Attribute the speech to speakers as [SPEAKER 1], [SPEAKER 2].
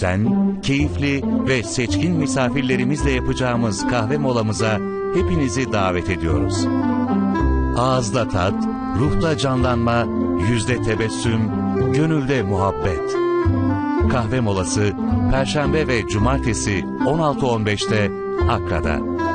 [SPEAKER 1] keyifli ve seçkin misafirlerimizle yapacağımız kahve molamıza hepinizi davet ediyoruz. Ağızda tat, ruhta canlanma, yüzde tebessüm, gönülde muhabbet. Kahve molası Perşembe ve Cumartesi 16.15'te Akra'da.